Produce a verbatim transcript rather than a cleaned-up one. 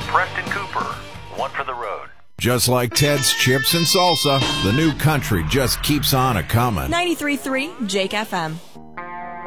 Preston Cooper, one for the road. Just like Ted's Chips and Salsa, the new country just keeps on a-coming. ninety-three point three Jake F M.